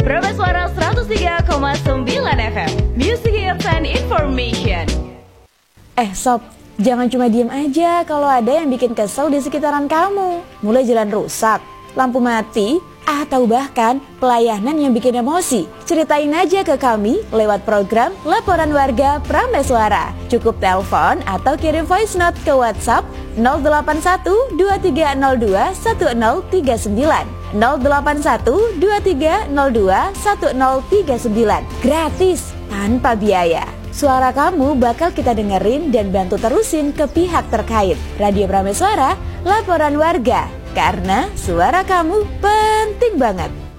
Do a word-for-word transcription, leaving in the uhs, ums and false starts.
Prameswara seratus tiga koma sembilan F M. Music Hits and Information. Eh sob, jangan cuma diem aja kalau ada yang bikin kesel di sekitaran kamu. Mulai jalan rusak, lampu mati, atau bahkan pelayanan yang bikin emosi. Ceritain aja ke kami lewat program Laporan Warga Prameswara. Cukup telepon atau kirim voice note ke WhatsApp nol delapan satu dua tiga nol dua satu nol tiga sembilan nol delapan satu dua tiga nol dua satu nol tiga sembilan. Gratis, tanpa biaya. Suara kamu bakal kita dengerin dan bantu terusin ke pihak terkait. Radio Prameswara, Laporan Warga. Karena suara kamu penting banget.